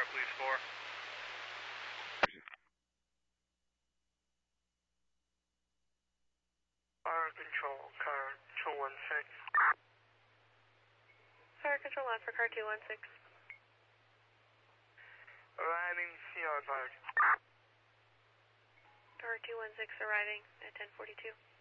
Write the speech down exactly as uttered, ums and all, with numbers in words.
Fire Police four. Fire Control, car two one six. Fire Control on for car two one six. Arriving C R Park. Car two one six arriving at ten forty-two.